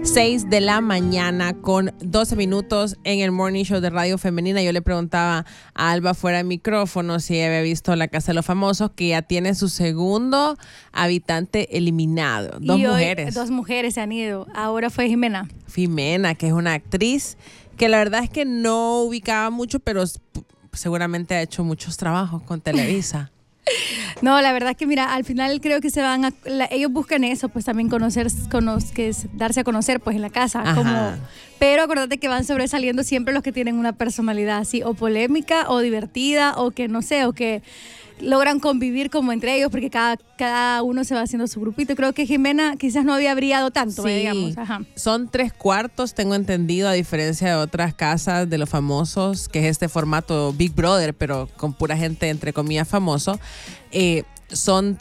6 de la mañana con 12 minutos en el Morning Show de Radio Femenina. Yo le preguntaba a Alba fuera de micrófono si había visto La Casa de los Famosos, que ya tiene su segundo habitante eliminado. Dos mujeres se han ido. Ahora fue Jimena. Jimena, que es una actriz que la verdad es que no ubicaba mucho, pero seguramente ha hecho muchos trabajos con Televisa. No, la verdad es que mira, al final creo que ellos buscan eso, pues también darse a conocer pues en la casa, pero acuérdate que van sobresaliendo siempre los que tienen una personalidad así o polémica o divertida o que no sé, o que logran convivir como entre ellos, porque cada uno se va haciendo su grupito. Creo que Jimena quizás no había brillado tanto, sí, digamos. Son 3/4, tengo entendido, a diferencia de otras casas de los famosos, que es este formato Big Brother, pero con pura gente, entre comillas, famoso. Son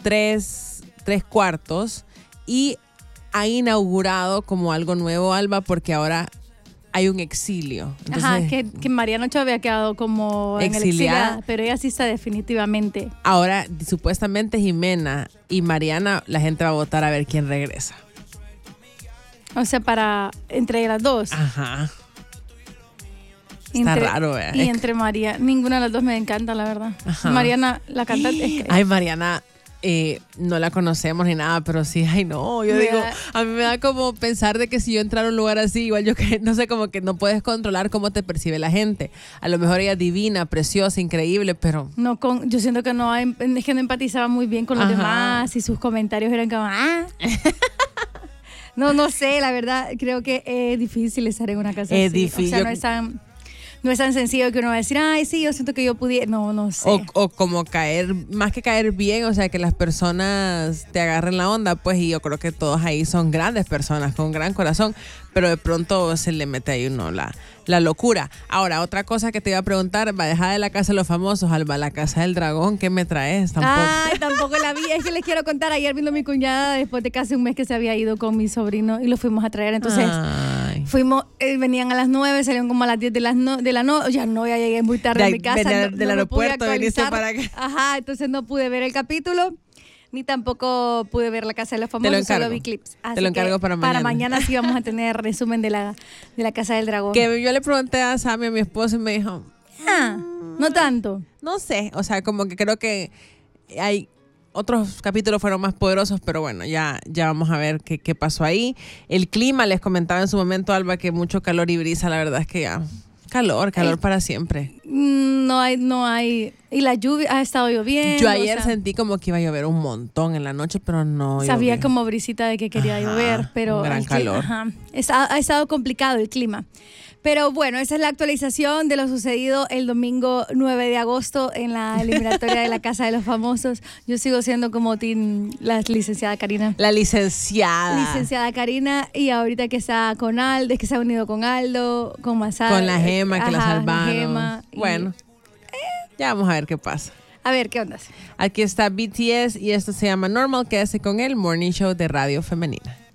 3/4 y ha inaugurado como algo nuevo, Alba, porque ahora hay un exilio. Entonces, que Mariana Ochoa había quedado como exiliada, pero ella sí está definitivamente. Ahora, supuestamente Jimena y Mariana, la gente va a votar a ver quién regresa. O sea, entre las dos. Ajá. Está raro, ¿verdad? Y entre María, ninguna de las dos me encanta, la verdad. Ajá. Mariana, la cantante. Ay, Mariana, no la conocemos ni nada, pero sí, ay no, yo digo, a mí me da como pensar de que si yo entrara a un lugar así, igual yo que no sé, como que no puedes controlar cómo te percibe la gente. A lo mejor ella es divina, preciosa, increíble, pero yo siento que es que no empatizaba muy bien con los demás y sus comentarios eran como no sé, la verdad, creo que es difícil estar en una casa así. Difícil. O sea, no es tan sencillo que uno va a decir, ay, sí, yo siento que yo pudiera. No sé. O como más que caer bien, o sea, que las personas te agarren la onda, pues, y yo creo que todos ahí son grandes personas, con gran corazón, pero de pronto se le mete ahí uno la locura. Ahora, otra cosa que te iba a preguntar, va a dejar de La Casa de los Famosos, Alba, La Casa del Dragón, ¿qué me traes? Tampoco la vi. Es que les quiero contar, ayer vino mi cuñada después de casi un mes que se había ido con mi sobrino y lo fuimos a traer, entonces fuimos, venían a las 9, salieron como a las 10 de la noche, ya llegué muy tarde a mi casa. Del aeropuerto veniste para acá. Entonces no pude ver el capítulo, ni tampoco pude ver La Casa de los Famosos, solo vi clips. Te lo encargo para mañana. Para mañana sí vamos a tener resumen de la Casa del Dragón. Que yo le pregunté a Sammy, a mi esposo, y me dijo, no tanto. No sé, o sea, como que creo que hay otros capítulos fueron más poderosos, pero bueno, ya vamos a ver qué pasó ahí. El clima, les comentaba en su momento, Alba, que mucho calor y brisa, la verdad es que ya calor para siempre. No hay. Y la lluvia ha estado lloviendo. Yo ayer sentí como que iba a llover un montón en la noche, pero no sabía llovió. Como brisita de que quería llover, pero un gran calor. Ha estado complicado el clima. Pero bueno, esa es la actualización de lo sucedido el domingo 9 de agosto en la eliminatoria de La Casa de los Famosos. Yo sigo siendo como la licenciada Karina. La licenciada. Licenciada Karina, y ahorita que está con Aldo, es que se ha unido con Aldo, con Masada. Con la Gema, que la salvaron. La Gema, bueno, ya vamos a ver qué pasa. A ver, ¿qué onda? Aquí está BTS y esto se llama Normal. Quédese con el Morning Show de Radio Femenina.